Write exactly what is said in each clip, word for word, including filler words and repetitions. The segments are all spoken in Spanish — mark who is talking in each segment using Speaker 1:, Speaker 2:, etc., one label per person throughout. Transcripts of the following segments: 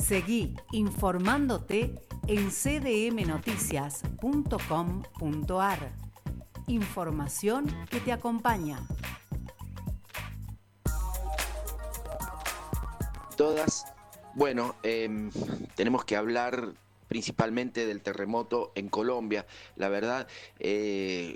Speaker 1: Seguí informándote en c d m noticias punto com punto a r. Información que te acompaña.
Speaker 2: Todas, bueno, eh, tenemos que hablar principalmente del terremoto en Colombia. La verdad, eh,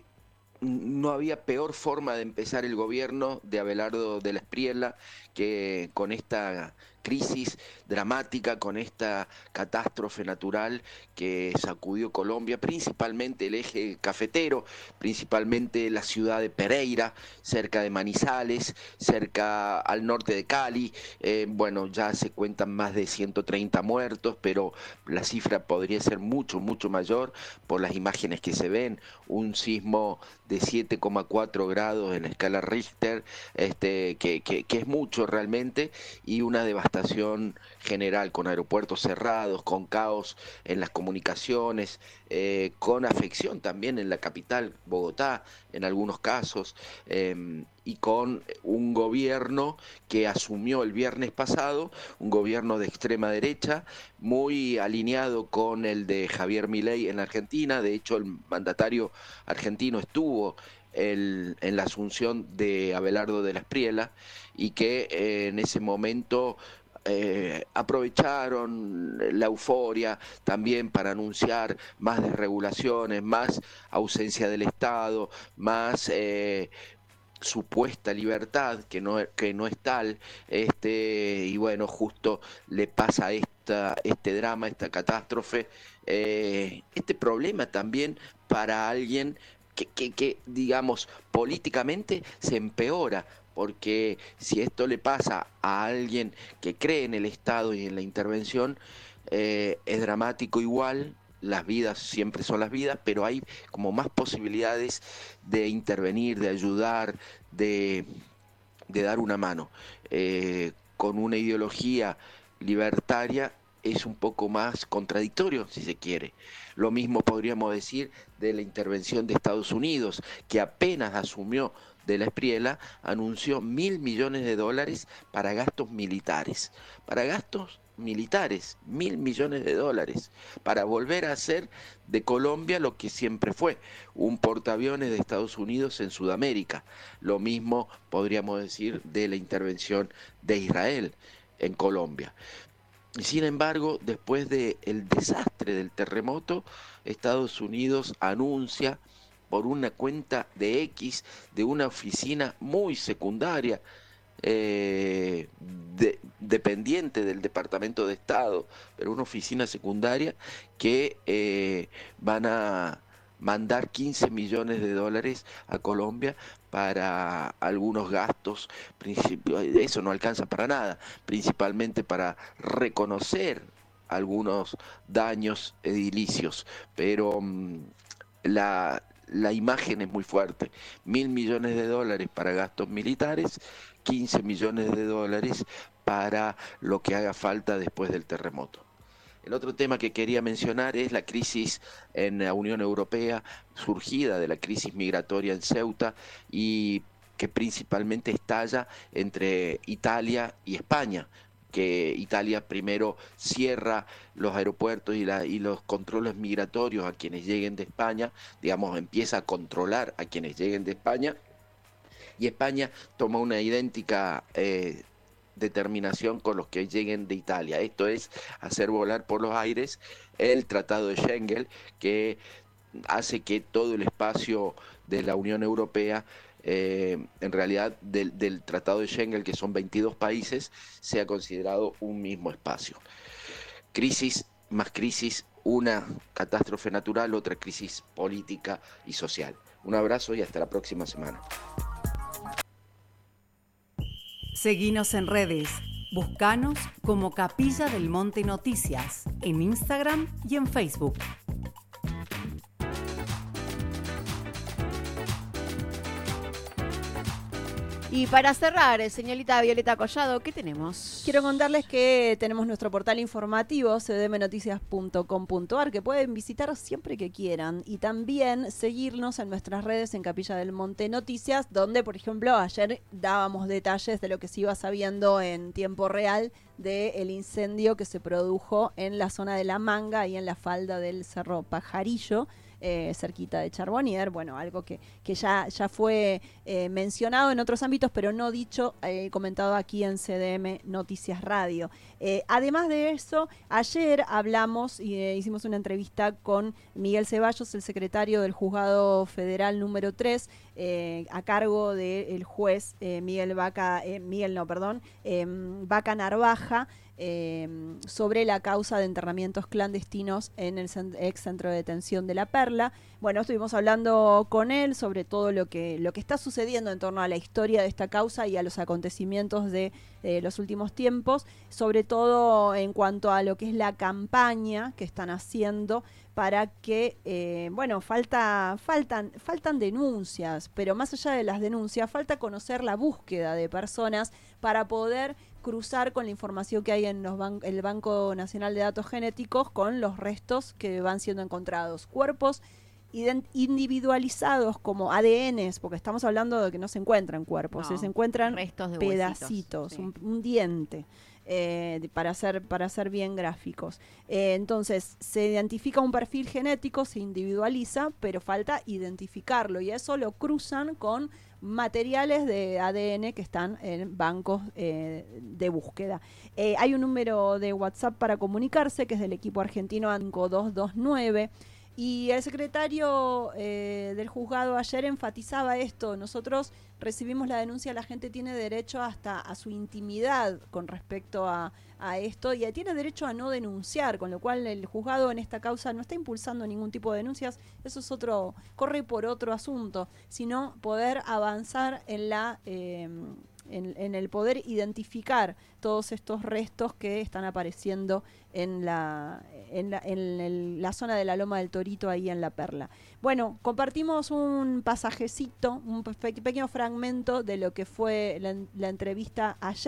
Speaker 2: no había peor forma de empezar el gobierno de Abelardo de la Espriella que con esta crisis dramática, con esta catástrofe natural que sacudió Colombia, principalmente el eje cafetero, principalmente la ciudad de Pereira, cerca de Manizales, cerca al norte de Cali. Eh, bueno, ya se cuentan más de ciento treinta muertos, pero la cifra podría ser mucho, mucho mayor por las imágenes que se ven. Un sismo de siete coma cuatro grados en la escala Richter, este, que, que, que es mucho realmente, y una devastación general con aeropuertos cerrados, con caos en las comunicaciones, eh, con afección también en la capital, Bogotá, en algunos casos, eh, y con un gobierno que asumió el viernes pasado, un gobierno de extrema derecha, muy alineado con el de Javier Milei en la Argentina. De hecho, el mandatario argentino estuvo el, en la asunción de Abelardo de la Espriella y que eh, en ese momento eh, aprovecharon la euforia también para anunciar más desregulaciones, más ausencia del Estado, más eh, supuesta libertad que no, que no es tal, este, y bueno, justo le pasa esta, este drama, esta catástrofe, eh, este problema también para alguien que, que, que, digamos, políticamente se empeora, porque si esto le pasa a alguien que cree en el Estado y en la intervención, eh, es dramático igual. Las vidas siempre son las vidas, pero hay como más posibilidades de intervenir, de ayudar, de, de dar una mano. Eh, con una ideología libertaria es un poco más contradictorio, si se quiere. Lo mismo podríamos decir de la intervención de Estados Unidos, que apenas asumió de la Espriella, anunció mil millones de dólares para gastos militares. Para gastos militares, mil millones de dólares, para volver a hacer de Colombia lo que siempre fue, un portaaviones de Estados Unidos en Sudamérica. Lo mismo podríamos decir de la intervención de Israel en Colombia. Sin embargo, después del desastre del terremoto, Estados Unidos anuncia por una cuenta de X de una oficina muy secundaria, eh, de, dependiente del Departamento de Estado, pero una oficina secundaria, que eh, van a mandar quince millones de dólares a Colombia para algunos gastos. Eso no alcanza para nada, principalmente para reconocer algunos daños edilicios, pero mmm, la, la imagen es muy fuerte. Mil millones de dólares para gastos militares, quince millones de dólares para lo que haga falta después del terremoto. El otro tema que quería mencionar es la crisis en la Unión Europea, surgida de la crisis migratoria en Ceuta y que principalmente estalla entre Italia y España, que Italia primero cierra los aeropuertos y, la, y los controles migratorios a quienes lleguen de España, digamos, empieza a controlar a quienes lleguen de España, y España toma una idéntica eh, determinación con los que lleguen de Italia. Esto es hacer volar por los aires el Tratado de Schengen, que hace que todo el espacio de la Unión Europea, eh, en realidad del, del Tratado de Schengen, que son veintidós países, sea considerado un mismo espacio. Crisis más crisis, una catástrofe natural, otra crisis política y social. Un abrazo y hasta la próxima semana.
Speaker 1: Seguinos en redes. Buscanos como Capilla del Monte Noticias en Instagram y en Facebook.
Speaker 3: Y para cerrar, señorita Violeta Collado, ¿qué tenemos?
Speaker 4: Quiero contarles que tenemos nuestro portal informativo c d m noticias punto com punto a r que pueden visitar siempre que quieran y también seguirnos en nuestras redes en Capilla del Monte Noticias, donde por ejemplo ayer dábamos detalles de lo que se iba sabiendo en tiempo real del incendio que se produjo en la zona de La Manga y en la falda del Cerro Pajarillo. Eh, cerquita de Charbonnier, bueno, algo que, que ya, ya fue eh, mencionado en otros ámbitos, pero no dicho, eh, comentado aquí en C D M Noticias Radio. Eh, además de eso, ayer hablamos y eh, hicimos una entrevista con Miguel Ceballos, el secretario del Juzgado Federal número tres, eh, a cargo del juez eh, Miguel Vaca, eh, Miguel no, perdón, eh, Vaca Narvaja, Eh, sobre la causa de enterramientos clandestinos en el ex centro de detención de La Perla. Bueno, estuvimos hablando con él sobre todo lo que, lo que está sucediendo en torno a la historia de esta causa y a los acontecimientos de eh, los últimos tiempos, sobre todo en cuanto a lo que es la campaña que están haciendo para que, eh, bueno, falta, faltan, faltan denuncias, pero más allá de las denuncias, falta conocer la búsqueda de personas para poder cruzar con la información que hay en los ban- el Banco Nacional de Datos Genéticos con los restos que van siendo encontrados. Cuerpos ident- individualizados como A D Ns, porque estamos hablando de que no se encuentran cuerpos,
Speaker 3: No,
Speaker 4: se encuentran
Speaker 3: restos de
Speaker 4: pedacitos,
Speaker 3: huesitos, sí.
Speaker 4: un, un diente. Eh, de- para ser para ser bien gráficos. Eh, entonces, se identifica un perfil genético, se individualiza, pero falta identificarlo y eso lo cruzan con materiales de A D N que están en bancos eh, de búsqueda. Eh, hay un número de WhatsApp para comunicarse que es del equipo argentino cinco dos dos nueve. Y el secretario eh, del juzgado ayer enfatizaba esto. Nosotros recibimos la denuncia, la gente tiene derecho hasta a su intimidad con respecto a, a esto y tiene derecho a no denunciar, con lo cual el juzgado en esta causa no está impulsando ningún tipo de denuncias. Eso es otro, corre por otro asunto, sino poder avanzar en la... Eh, En, en el poder identificar todos estos restos que están apareciendo en la en la, en el, la zona de la Loma del Torito, ahí en La Perla. Bueno, compartimos un pasajecito, un pe- pequeño fragmento de lo que fue la, la entrevista ayer.